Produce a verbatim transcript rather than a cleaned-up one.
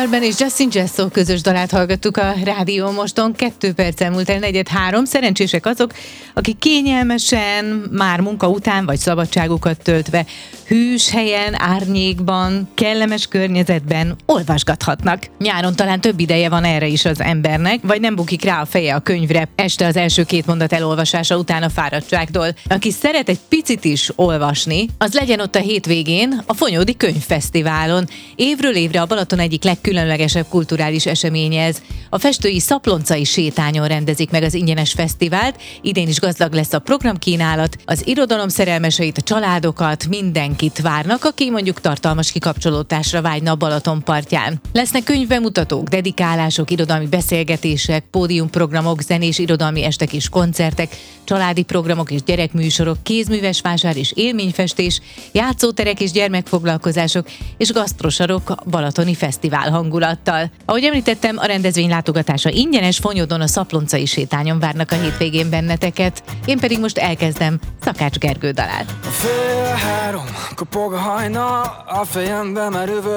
Alben és Justin Jesso közös dalát hallgattuk a Rádió Moston. Kettő perccel múlt el negyed három. Szerencsések azok, akik kényelmesen, már munka után vagy szabadságukat töltve hűs helyen, árnyékban, kellemes környezetben olvasgathatnak. Nyáron talán több ideje van erre is az embernek, vagy nem bukik rá a feje a könyvre este az első két mondat elolvasása után a fáradtságtól. Aki szeret egy picit is olvasni, az legyen ott a hétvégén a Fonyódi Könyvfesztiválon. Évről évre a Balaton egyik legkülönlegesebb kulturális eseménye ez. A festői Szaploncai sétányon rendezik meg az ingyenes fesztivált, idén is gazdag lesz a programkínálat, az irodalom szerelmeseit, a családokat, mindenkit várnak, aki mondjuk tartalmas kikapcsolódásra vágyna a Balaton partján. Lesznek könyvbemutatók, dedikálások, irodalmi beszélgetések, pódiumprogramok, zenés irodalmi estek és koncertek, családi programok és gyerekműsorok, kézműves vásár és élményfestés, játszóterek és gyermekfoglalkozások és gasztrosarok a balatoni fesztivál hangulattal. Ahogy említettem, a rendezvény látogatása ingyenes, Fonyódon a Szaploncai sétányon várnak a hétvégén benneteket. Én pedig most elkezdem Szakács Gergő dalát. Fél három, kopog a hajnal, a fejembe merülvő